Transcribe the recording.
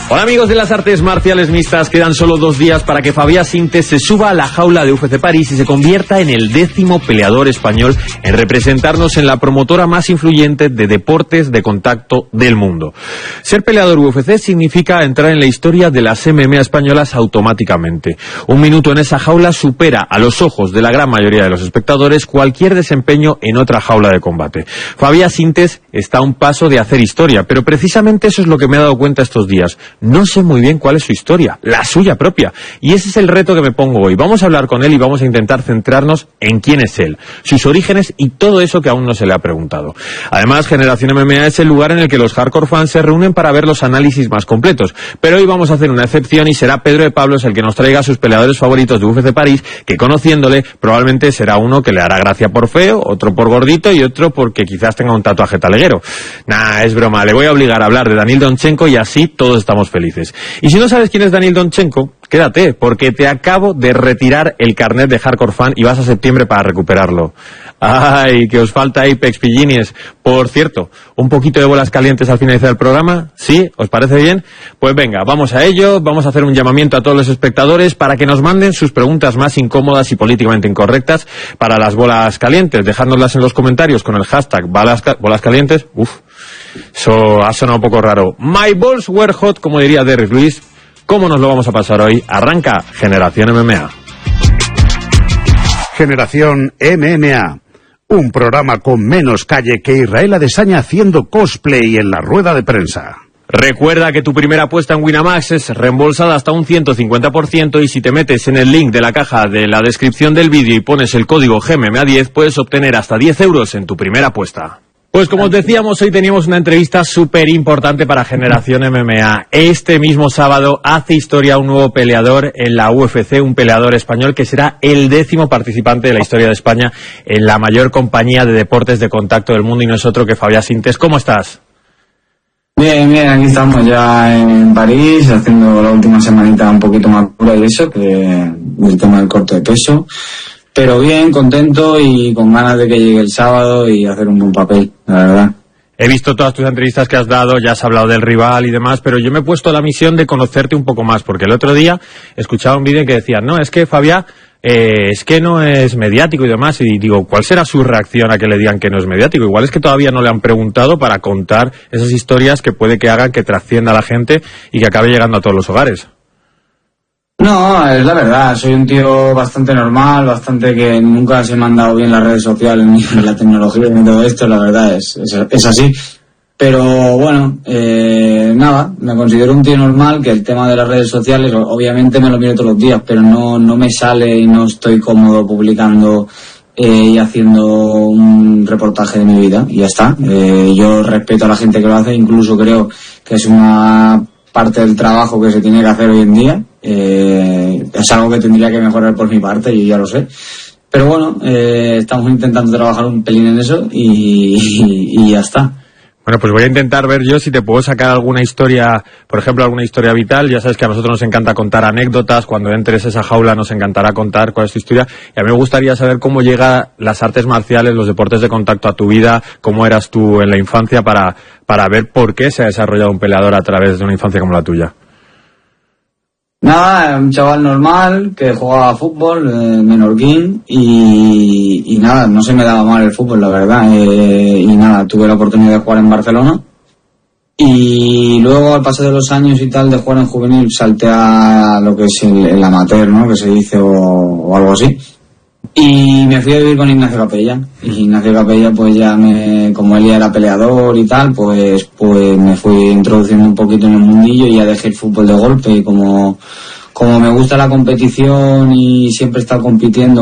Hola amigos de las artes marciales mixtas, quedan solo 2 días para que Fabián Sintes se suba a la jaula de UFC París y se convierta en el 10º peleador español en representarnos en la promotora más influyente de deportes de contacto del mundo. Ser peleador UFC significa entrar en la historia de las MMA españolas automáticamente. 1 minuto en esa jaula supera a los ojos de la gran mayoría de los espectadores cualquier desempeño en otra jaula de combate. Fabián Sintes está a un paso de hacer historia, pero precisamente eso es lo que me he dado cuenta estos días. No sé muy bien cuál es su historia, la suya propia. Y ese es el reto que me pongo hoy. Vamos a hablar con él y vamos a intentar centrarnos en quién es él, sus orígenes y todo eso que aún no se le ha preguntado. Además, Generación MMA es el lugar en el que los hardcore fans se reúnen para ver los análisis más completos. Pero hoy vamos a hacer una excepción y será Pedro de Pablos el que nos traiga a sus peleadores favoritos de UFC París, que conociéndole probablemente será uno que le hará gracia por feo, otro por gordito y otro porque quizás tenga un tatuaje taleguero. Nah, es broma, le voy a obligar a hablar de Daniil Donchenko y así todos estamos felices. Y si no sabes quién es Daniil Donchenko, quédate, porque te acabo de retirar el carnet de Hardcore Fan y vas a septiembre para recuperarlo. ¡Ay, que os falta Apex, pillines! Por cierto, ¿un poquito de bolas calientes al finalizar el programa? ¿Sí? ¿Os parece bien? Pues venga, vamos a ello, vamos a hacer un llamamiento a todos los espectadores para que nos manden sus preguntas más incómodas y políticamente incorrectas para las bolas calientes. Dejádnoslas en los comentarios con el hashtag bolas calientes. Eso ha sonado un poco raro. My balls were hot, como diría Derrick Lewis. ¿Cómo nos lo vamos a pasar hoy? Arranca Generación MMA. Generación MMA. Un programa con menos calle que Israel Adesanya haciendo cosplay en la rueda de prensa. Recuerda que tu primera apuesta en Winamax es reembolsada hasta un 150% y si te metes en el link de la caja de la descripción del vídeo y pones el código GMMA10 puedes obtener hasta 10 euros en tu primera apuesta. Pues como os decíamos, hoy teníamos una entrevista súper importante para Generación MMA. Este mismo sábado hace historia un nuevo peleador en la UFC, un peleador español que será el 10º participante de la historia de España en la mayor compañía de deportes de contacto del mundo y no es otro que Fabián Sintes. ¿Cómo estás? Bien, aquí estamos ya en París, haciendo la última semanita un poquito más dura y eso, que el tema del corte de peso. Pero bien, contento y con ganas de que llegue el sábado y hacer un buen papel, la verdad. He visto todas tus entrevistas que has dado, ya has hablado del rival y demás, pero yo me he puesto la misión de conocerte un poco más, porque el otro día escuchaba un vídeo en que decían, no, es que Fabián, es que no es mediático y demás, y digo, ¿cuál será su reacción a que le digan que no es mediático? Igual es que todavía no le han preguntado para contar esas historias que puede que hagan que trascienda a la gente y que acabe llegando a todos los hogares. No, es la verdad, soy un tío bastante normal, bastante que nunca se me han dado bien las redes sociales ni la tecnología ni todo esto, la verdad es así. Pero bueno, nada, me considero un tío normal, que el tema de las redes sociales obviamente me lo miro todos los días, pero no me sale y no estoy cómodo publicando y haciendo un reportaje de mi vida y ya está. Yo respeto a la gente que lo hace, incluso creo que es una parte del trabajo que se tiene que hacer hoy en día. Es algo que tendría que mejorar por mi parte, yo ya lo sé. Pero bueno, estamos intentando trabajar un pelín en eso y ya está. Bueno, pues voy a intentar ver yo si te puedo sacar alguna historia, por ejemplo, alguna historia vital. Ya sabes que a nosotros nos encanta contar anécdotas. Cuando entres a esa jaula nos encantará contar cuál es tu historia. Y a mí me gustaría saber cómo llegan las artes marciales, los deportes de contacto a tu vida, cómo eras tú en la infancia para ver por qué se ha desarrollado un peleador a través de una infancia como la tuya. Nada, un chaval normal que jugaba a fútbol, menorquín, y nada, no se me daba mal el fútbol, la verdad, y nada, tuve la oportunidad de jugar en Barcelona, y luego al paso de los años y tal, de jugar en juvenil, salté a lo que es el amateur, ¿no?, que se dice, o algo así, y me fui a vivir con Ignacio Capella, y Ignacio Capella, pues ya como él ya era peleador y tal, pues me fui introduciendo un poquito en el mundillo y ya dejé el fútbol de golpe, y como me gusta la competición y siempre he estado compitiendo